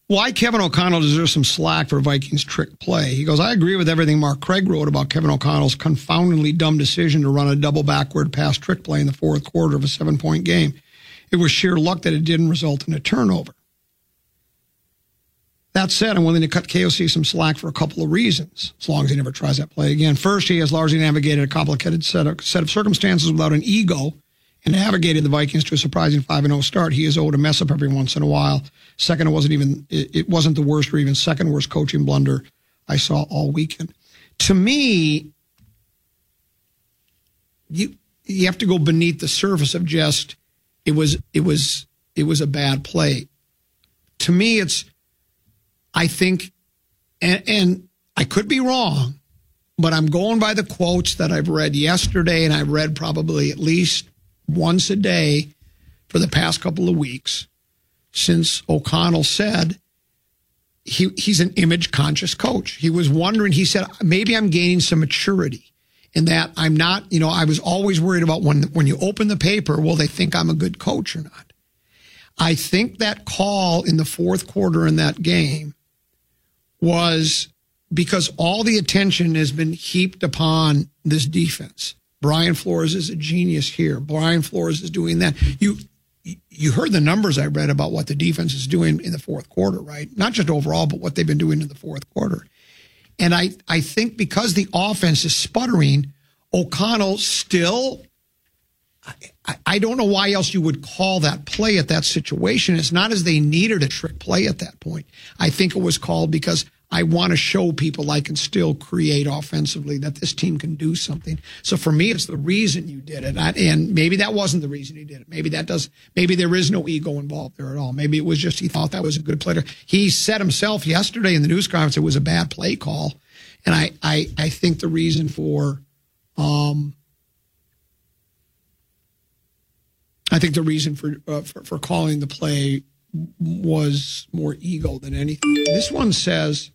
why Kevin O'Connell deserves some slack for Vikings trick play. He goes, I agree with everything Mark Craig wrote about Kevin O'Connell's confoundingly dumb decision to run a double backward pass trick play in the fourth quarter of a 7-point game. It was sheer luck that it didn't result in a turnover. That said, I'm willing to cut KOC some slack for a couple of reasons, as long as he never tries that play again. First, he has largely navigated a complicated set of circumstances without an ego and navigated the Vikings to a surprising 5-0 start. He is owed a mess up every once in a while. Second, it wasn't the worst or even second worst coaching blunder I saw all weekend. To me, you have to go beneath the surface of just it was a bad play. To me, I think, and I could be wrong, but I'm going by the quotes that I've read yesterday, and I've read probably at least once a day for the past couple of weeks since O'Connell said he's an image-conscious coach. He was wondering, he said, maybe I'm gaining some maturity in that I'm not, I was always worried about when you open the paper, will they think I'm a good coach or not? I think that call in the fourth quarter in that game was because all the attention has been heaped upon this defense. Brian Flores is a genius here. Brian Flores is doing that. You heard the numbers I read about what the defense is doing in the fourth quarter, right? Not just overall, but what they've been doing in the fourth quarter. And I think because the offense is sputtering, O'Connell still, I don't know why else you would call that play at that situation. It's not as they needed a trick play at that point. I think it was called because I want to show people I can still create offensively, that this team can do something. So for me, it's the reason you did it. And maybe that wasn't the reason he did it. Maybe there is no ego involved there at all. Maybe it was just he thought that was a good player. He said himself yesterday in the news conference it was a bad play call. And I think the reason for calling the play was more ego than anything. This one says,